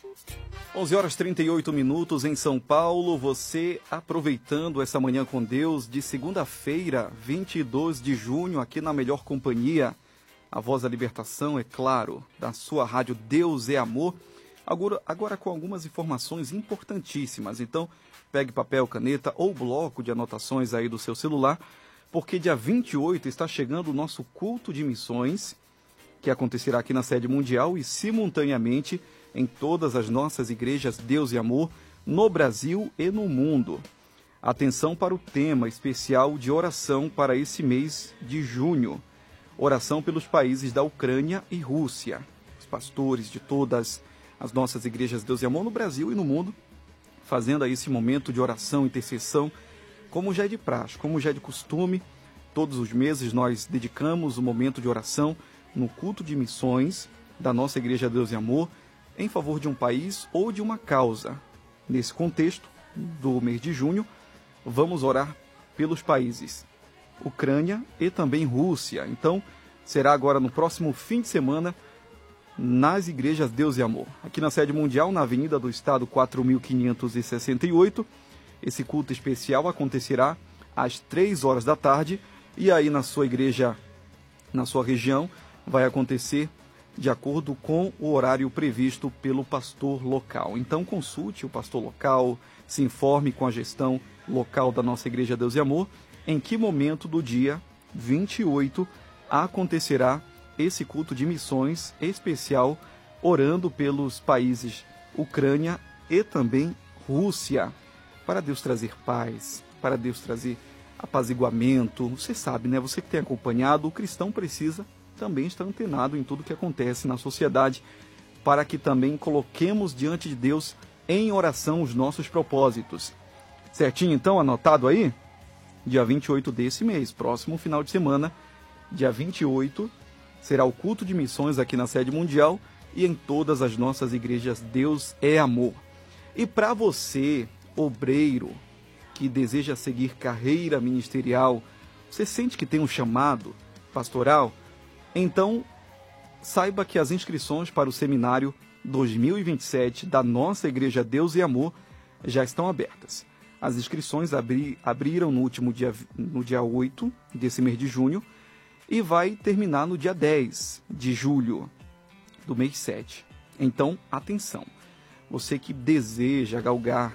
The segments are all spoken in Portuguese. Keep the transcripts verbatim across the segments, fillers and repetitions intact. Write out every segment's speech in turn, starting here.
onze horas e trinta e oito minutos em São Paulo, você aproveitando essa manhã com Deus de segunda-feira, vinte e dois de junho, aqui na Melhor Companhia, a Voz da Libertação, é claro, da sua rádio Deus é Amor, agora, agora com algumas informações importantíssimas. Então, pegue papel, caneta ou bloco de anotações aí do seu celular, porque dia vinte e oito está chegando o nosso culto de missões, que acontecerá aqui na sede mundial e simultaneamente em todas as nossas igrejas Deus e Amor, no Brasil e no mundo. Atenção para o tema especial de oração para esse mês de junho. Oração pelos países da Ucrânia e Rússia. Os pastores de todas as nossas igrejas Deus e Amor no Brasil e no mundo, fazendo aí esse momento de oração, intercessão, como já é de praxe, como já é de costume. Todos os meses nós dedicamos um momento de oração no culto de missões da nossa igreja Deus e Amor, em favor de um país ou de uma causa. Nesse contexto do mês de junho, vamos orar pelos países Ucrânia e também Rússia. Então, será agora no próximo fim de semana, nas igrejas Deus e Amor. Aqui na sede mundial, na Avenida do Estado quatro mil quinhentos e sessenta e oito, esse culto especial acontecerá às três horas da tarde, e aí na sua igreja, na sua região, vai acontecer de acordo com o horário previsto pelo pastor local. Então consulte o pastor local, se informe com a gestão local da nossa Igreja Deus e Amor, em que momento do dia vinte e oito acontecerá esse culto de missões especial, orando pelos países Ucrânia e também Rússia, para Deus trazer paz, para Deus trazer apaziguamento. Você sabe, né? Você que tem acompanhado, o cristão precisa também está antenado em tudo que acontece na sociedade, para que também coloquemos diante de Deus em oração os nossos propósitos. Certinho, então, anotado aí? Dia vinte e oito desse mês, próximo final de semana, dia vinte e oito, será o culto de missões aqui na sede mundial e em todas as nossas igrejas Deus é Amor. E para você, obreiro, que deseja seguir carreira ministerial, você sente que tem um chamado pastoral? Então, saiba que as inscrições para o seminário dois mil e vinte e sete da nossa Igreja Deus e Amor já estão abertas. As inscrições abri, abriram no último dia, no dia oito desse mês de junho e vai terminar no dia dez de julho do mês sete. Então, atenção, você que deseja galgar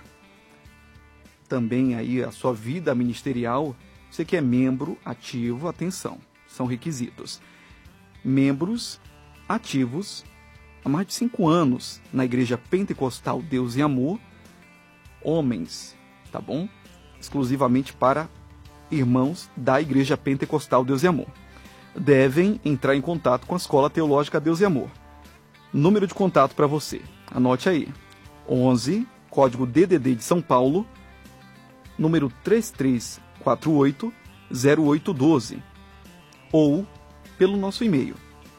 também aí a sua vida ministerial, você que é membro ativo, atenção, são requisitos. Membros ativos há mais de cinco anos na Igreja Pentecostal Deus e Amor, homens, tá bom? Exclusivamente para irmãos da Igreja Pentecostal Deus e Amor. Devem entrar em contato com a Escola Teológica Deus e Amor. Número de contato para você, anote aí, onze, código D D D de São Paulo, número três três quatro oito, zero oito um dois, ou pelo nosso e-mail,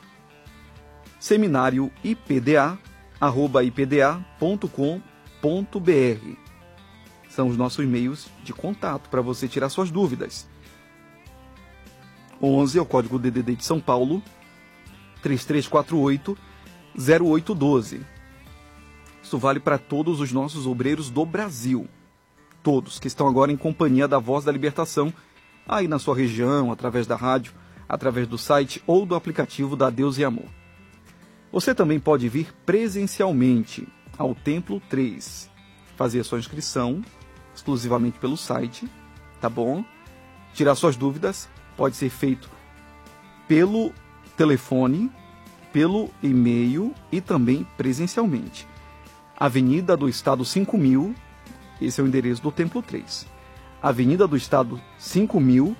seminário i p d a arroba i p d a ponto com ponto b r. São os nossos e-mails de contato para você tirar suas dúvidas. onze é o código D D D de São Paulo, três três quatro oito, zero oito um dois. Isso vale para todos os nossos obreiros do Brasil. Todos que estão agora em companhia da Voz da Libertação, aí na sua região, através da rádio, através do site ou do aplicativo da Deus e Amor. Você também pode vir presencialmente ao Templo três, fazer a sua inscrição exclusivamente pelo site, tá bom? Tirar suas dúvidas pode ser feito pelo telefone, pelo e-mail e também presencialmente. Avenida do Estado cinco mil, esse é o endereço do Templo três. Avenida do Estado cinco mil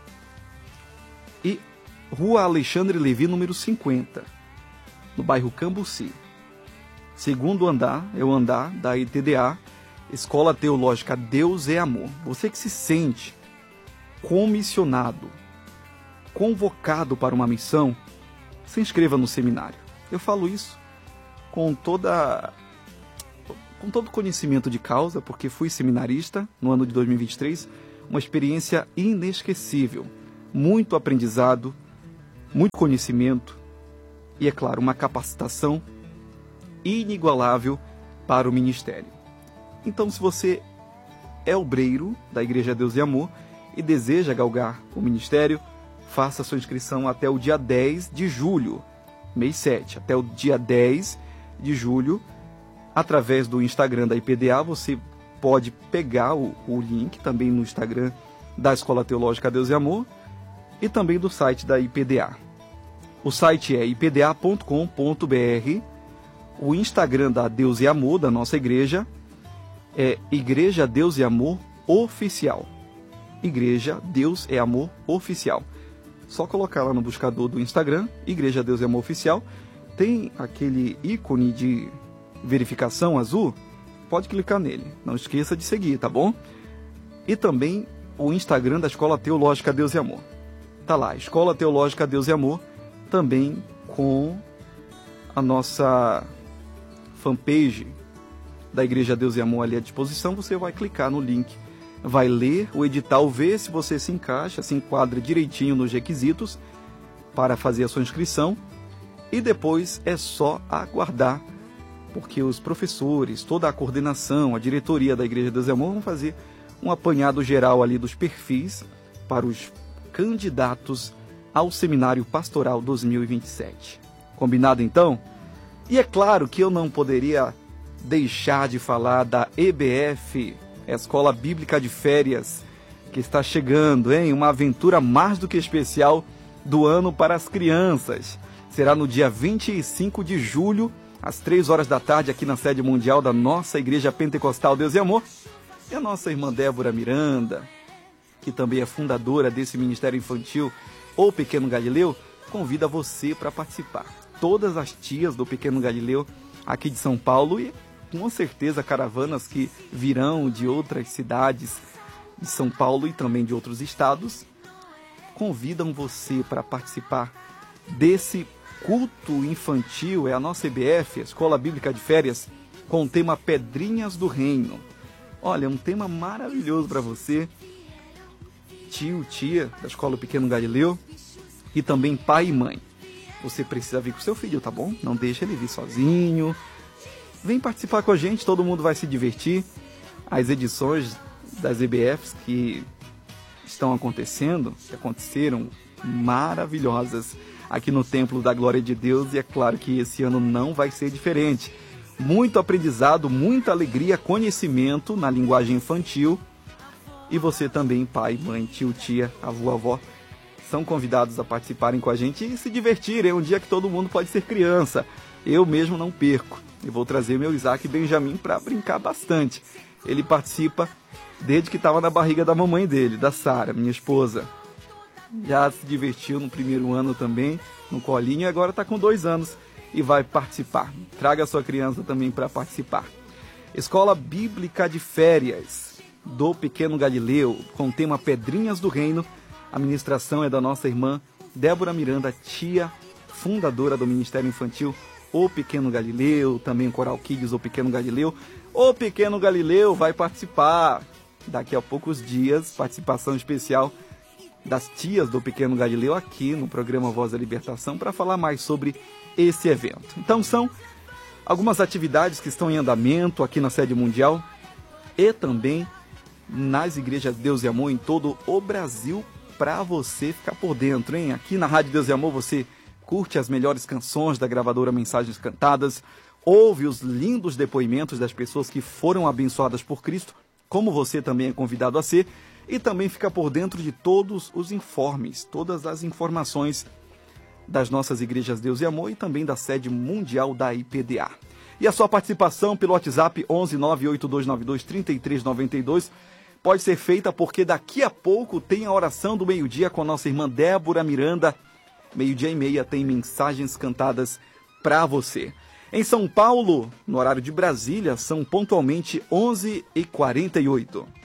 e Rua Alexandre Levi, número cinquenta, no bairro Cambuci. Segundo andar é o andar da E T D A, Escola Teológica Deus é Amor. Você que se sente comissionado, convocado para uma missão, se inscreva no seminário. Eu falo isso com toda com todo conhecimento de causa, porque fui seminarista no ano de dois mil e vinte e três, uma experiência inesquecível, muito aprendizado, muito conhecimento e, é claro, uma capacitação inigualável para o ministério. Então, se você é obreiro da Igreja Deus e Amor e deseja galgar o ministério, faça sua inscrição até o dia dez de julho, mês sete, até o dia dez de julho, através do Instagram da I P D A. Você pode pegar o, o link também no Instagram da Escola Teológica Deus e Amor e também do site da I P D A. O site é i p d a ponto com ponto b r, o Instagram da Deus e Amor, da nossa igreja, é Igreja Deus e Amor Oficial. Igreja Deus e Amor Oficial. Só colocar lá no buscador do Instagram, Igreja Deus e Amor Oficial, tem aquele ícone de verificação azul, pode clicar nele. Não esqueça de seguir, tá bom? E também o Instagram da Escola Teológica Deus e Amor. Tá lá, Escola Teológica Deus e Amor, também com a nossa fanpage da Igreja Deus e Amor ali à disposição. Você vai clicar no link, vai ler o edital, ver se você se encaixa, se enquadra direitinho nos requisitos para fazer a sua inscrição, e depois é só aguardar, porque os professores, toda a coordenação, a diretoria da Igreja Deus e Amor vão fazer um apanhado geral ali dos perfis para os candidatos ao Seminário Pastoral dois mil e vinte e sete. Combinado então? E é claro que eu não poderia deixar de falar da E B F, Escola Bíblica de Férias, que está chegando, hein? Uma aventura mais do que especial do ano para as crianças. Será no dia vinte e cinco de julho, às três horas da tarde, aqui na sede mundial da nossa Igreja Pentecostal Deus e Amor. E a nossa irmã Débora Miranda, que também é fundadora desse Ministério Infantil, ou Pequeno Galileu, convida você para participar. Todas as tias do Pequeno Galileu aqui de São Paulo, e com certeza caravanas que virão de outras cidades de São Paulo e também de outros estados, convidam você para participar desse culto infantil. É a nossa E B F, Escola Bíblica de Férias, com o tema Pedrinhas do Reino. Olha, um tema maravilhoso para você, tio, tia da Escola Pequeno Galileu, e também pai e mãe. Você precisa vir com seu filho, tá bom? Não deixa ele vir sozinho. Vem participar com a gente, todo mundo vai se divertir. As edições das E B Fs que estão acontecendo, que aconteceram, maravilhosas aqui no Templo da Glória de Deus, e é claro que esse ano não vai ser diferente. Muito aprendizado, muita alegria, conhecimento na linguagem infantil. E você também, pai, mãe, tio, tia, avô, avó, são convidados a participarem com a gente e se divertirem. É um dia que todo mundo pode ser criança. Eu mesmo não perco. E vou trazer meu Isaac Benjamin para brincar bastante. Ele participa desde que estava na barriga da mamãe dele, da Sara, minha esposa. Já se divertiu no primeiro ano também, no colinho, e agora está com dois anos e vai participar. Traga a sua criança também para participar. Escola Bíblica de Férias do Pequeno Galileu, com o tema Pedrinhas do Reino. A ministração é da nossa irmã Débora Miranda, tia fundadora do Ministério Infantil O Pequeno Galileu, também Coral Kids O Pequeno Galileu. O Pequeno Galileu vai participar daqui a poucos dias, participação especial das tias do Pequeno Galileu aqui no programa Voz da Libertação, para falar mais sobre esse evento. Então são algumas atividades que estão em andamento aqui na sede mundial e também nas igrejas Deus e Amor em todo o Brasil, para você ficar por dentro, hein? Aqui na Rádio Deus e Amor você curte as melhores canções da gravadora Mensagens Cantadas, ouve os lindos depoimentos das pessoas que foram abençoadas por Cristo, como você também é convidado a ser, e também fica por dentro de todos os informes, todas as informações das nossas igrejas Deus e Amor e também da sede mundial da I P D A. E a sua participação pelo WhatsApp onze nove oito dois nove dois três três nove dois pode ser feita, porque daqui a pouco tem a oração do meio-dia com a nossa irmã Débora Miranda. Meio-dia e meia tem mensagens cantadas para você. Em São Paulo, no horário de Brasília, são pontualmente onze e quarenta e oito.